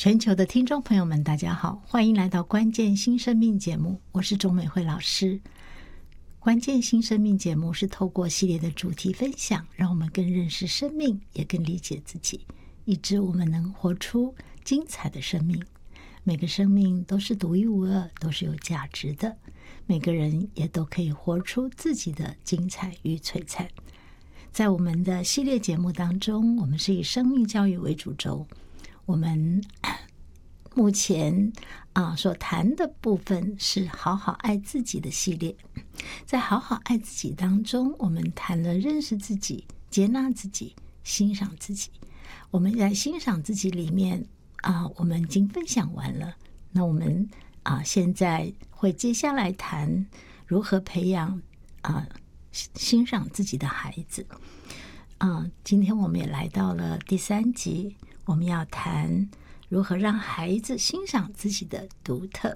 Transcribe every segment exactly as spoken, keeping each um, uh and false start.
全球的听众朋友们大家好，欢迎来到关键新生命节目，我是钟美惠老师。关键新生命节目是透过系列的主题分享，让我们更认识生命，也更理解自己，以致我们能活出精彩的生命。每个生命都是独一无二，都是有价值的，每个人也都可以活出自己的精彩与璀璨。在我们的系列节目当中，我们是以生命教育为主轴，我们目前啊所谈的部分是好好爱自己的系列。在好好爱自己当中，我们谈了认识自己、接纳自己、欣赏自己。我们在欣赏自己里面啊，我们已经分享完了。那我们啊现在会接下来谈如何培养啊欣赏自己的孩子。啊，今天我们也来到了第三集，我们要谈如何让孩子欣赏自己的独特。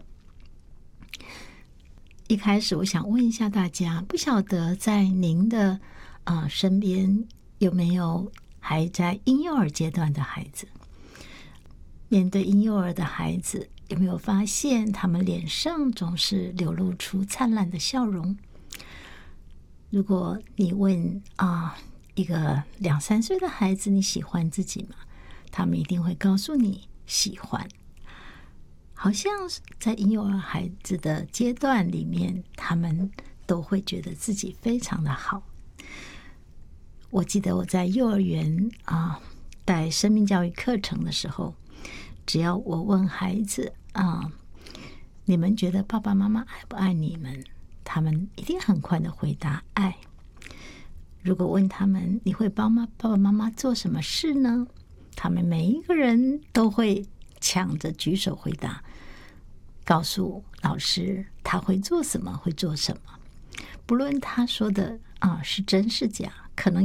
一开始我想问一下大家，不晓得在您的、呃、身边有没有还在婴幼儿阶段的孩子？面对婴幼儿的孩子，有没有发现他们脸上总是流露出灿烂的笑容？如果你问啊、一个两三岁的孩子，你喜欢自己吗？他们一定会告诉你喜欢。好像在婴幼儿孩子的阶段里面，他们都会觉得自己非常的好。我记得我在幼儿园啊带生命教育课程的时候，只要我问孩子啊，你们觉得爸爸妈妈爱不爱你们？他们一定很快的回答爱。如果问他们你会帮爸爸妈妈做什么事呢？他们每一个人都会抢着举手回答，告诉老师他会做什么，会做什么。不论他说的啊是真是假，可能